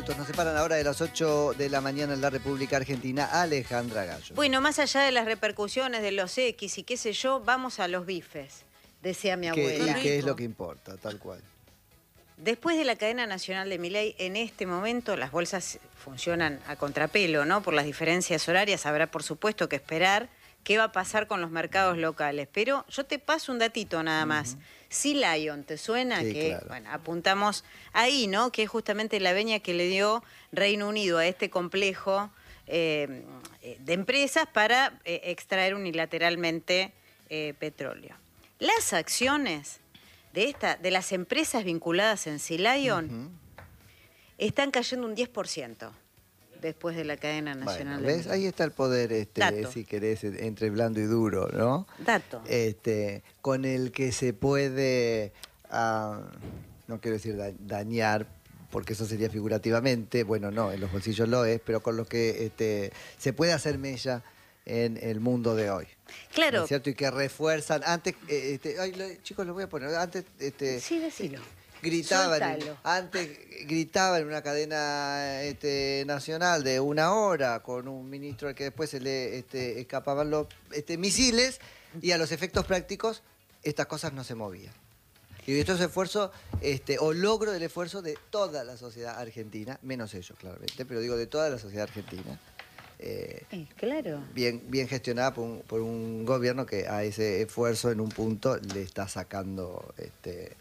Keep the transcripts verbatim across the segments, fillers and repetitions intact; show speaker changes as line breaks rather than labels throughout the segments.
minutos. Nos separan ahora de las ocho de la mañana en la República Argentina. Alejandra Gallo.
Bueno, más allá de las repercusiones de los X y qué sé yo, vamos a los bifes, decía mi abuela.
¿Y qué es lo que importa, tal cual?
Después de la cadena nacional de Milei, en este momento las bolsas funcionan a contrapelo, ¿no? Por las diferencias horarias, habrá por supuesto que esperar qué va a pasar con los mercados locales. Pero yo te paso un datito nada más. Uh-huh. Sea Lion, ¿te suena?
Sí,
que
claro.
Bueno, apuntamos ahí, ¿no? Que es justamente la veña que le dio Reino Unido a este complejo eh, de empresas para eh, extraer unilateralmente eh, petróleo. Las acciones de, esta, de las empresas vinculadas en Sea Lion uh-huh. están cayendo un diez por ciento. Después de la cadena nacional.
Bueno, ¿ves?
De
Ahí está el poder, este, si querés, entre blando y duro, ¿no?
Dato.
Este, con el que se puede, uh, no quiero decir da dañar, porque eso sería figurativamente, bueno, no, en los bolsillos lo es, pero con los que este, se puede hacer mella en el mundo de hoy.
Claro.
¿No es cierto? Y que refuerzan, antes, eh, este, ay, lo, chicos, lo voy a poner, antes... Este,
sí, decilo.
Gritaban, antes gritaban en una cadena este, nacional de una hora con un ministro al que después se le este, escapaban los este, misiles y a los efectos prácticos estas cosas no se movían. Y esto es esfuerzo, este, o logro del esfuerzo de toda la sociedad argentina, menos ellos claramente, pero digo de toda la sociedad argentina. Eh,
eh, claro.
Bien, bien gestionada por un, por un gobierno que a ese esfuerzo en un punto le está sacando... Este,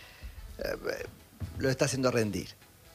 Eh, lo está haciendo rendir.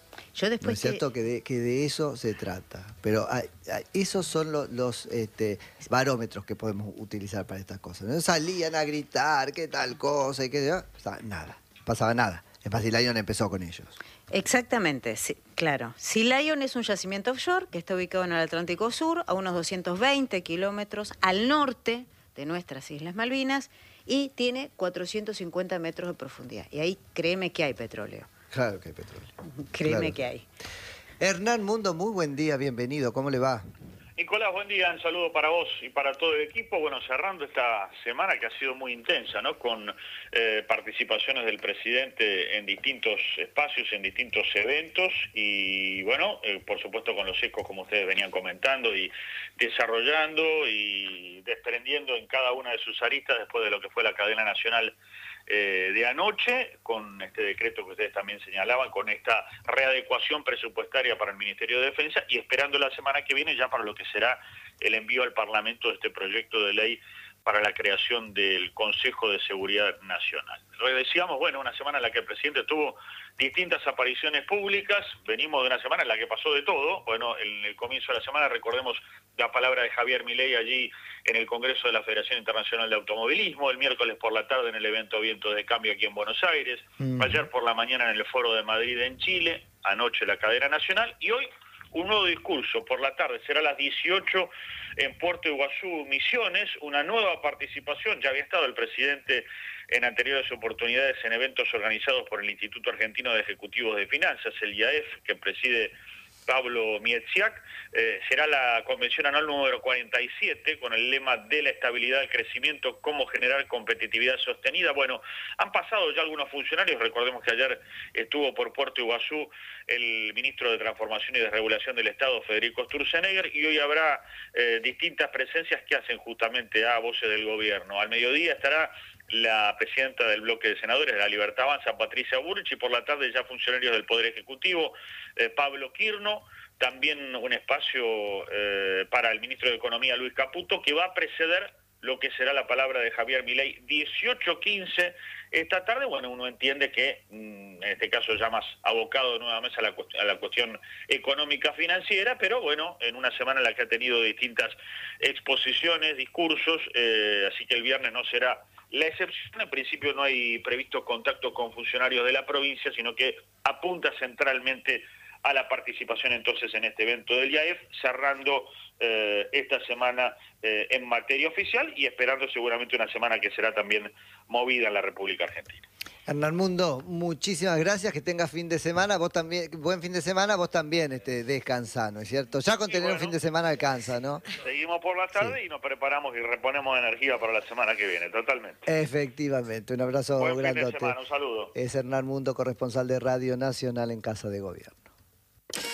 Yo después
¿No es cierto? Que... Que, de, que de eso se trata. Pero a, a, esos son los, los este, barómetros que podemos utilizar para estas cosas. No salían a gritar qué tal cosa y qué... O sea, nada, pasaba nada. En Sea Lion empezó con ellos.
Exactamente, sí, claro. Sea Lion es un yacimiento offshore que está ubicado en el Atlántico Sur, a unos doscientos veinte kilómetros al norte de nuestras Islas Malvinas, y tiene cuatrocientos cincuenta metros de profundidad. Y ahí créeme que hay petróleo.
Claro que hay petróleo.
Créeme
claro.
que hay.
Hernán Mundo, muy buen día, bienvenido. ¿Cómo le va?
Nicolás, buen día, un saludo para vos y para todo el equipo. Bueno, cerrando esta semana que ha sido muy intensa, ¿no? Con eh, participaciones del presidente en distintos espacios, en distintos eventos y, bueno, eh, por supuesto con los ecos como ustedes venían comentando y desarrollando y desprendiendo en cada una de sus aristas después de lo que fue la cadena nacional Eh, de anoche, con este decreto que ustedes también señalaban, con esta readecuación presupuestaria para el Ministerio de Defensa y esperando la semana que viene ya para lo que será el envío al Parlamento de este proyecto de ley para la creación del Consejo de Seguridad Nacional. Lo decíamos, bueno, una semana en la que el presidente tuvo distintas apariciones públicas, venimos de una semana en la que pasó de todo, bueno, en el comienzo de la semana recordemos la palabra de Javier Milei allí en el Congreso de la Federación Internacional de Automovilismo, el miércoles por la tarde en el evento Vientos de Cambio aquí en Buenos Aires, mm. ayer por la mañana en el Foro de Madrid en Chile, anoche la cadena nacional y hoy un nuevo discurso por la tarde, será a las dieciocho en Puerto Iguazú, Misiones, una nueva participación, ya había estado el presidente en anteriores oportunidades en eventos organizados por el Instituto Argentino de Ejecutivos de Finanzas, el I A E F, que preside Pablo Miedziak, eh, será la convención anual número cuarenta y siete con el lema de la estabilidad, el crecimiento, cómo generar competitividad sostenida. Bueno, han pasado ya algunos funcionarios, recordemos que ayer estuvo por Puerto Iguazú el ministro de Transformación y Desregulación del Estado, Federico Sturzenegger, y hoy habrá eh, distintas presencias que hacen justamente a voces del gobierno. Al mediodía estará la presidenta del bloque de senadores de la Libertad Avanza, Patricia Bullrich, y por la tarde ya funcionarios del Poder Ejecutivo, eh, Pablo Quirno, también un espacio eh, para el ministro de Economía, Luis Caputo, que va a preceder lo que será la palabra de Javier Milei, dieciocho quince esta tarde. Bueno, uno entiende que, en este caso ya más abocado nuevamente a la, a la cuestión económica financiera, pero bueno, en una semana en la que ha tenido distintas exposiciones, discursos, eh, así que el viernes no será la excepción. En principio no hay previsto contacto con funcionarios de la provincia, sino que apunta centralmente a la participación entonces en este evento del I A E F, cerrando eh, esta semana eh, en materia oficial y esperando seguramente una semana que será también movida en la República Argentina.
Hernán Mundo, muchísimas gracias, que tengas fin de semana, vos también, buen fin de semana, vos también este, descansá, ¿no es cierto? Ya con tener bueno, un fin de semana alcanza, ¿no?
Seguimos por la tarde sí. Y nos preparamos y reponemos energía para la semana que viene, totalmente.
Efectivamente, un abrazo
buen
grandote.
Fin de semana, un saludo.
Es Hernán Mundo, corresponsal de Radio Nacional en Casa de Gobierno.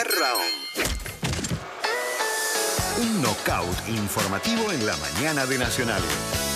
Primer round. Un knockout informativo en la mañana de Nacional.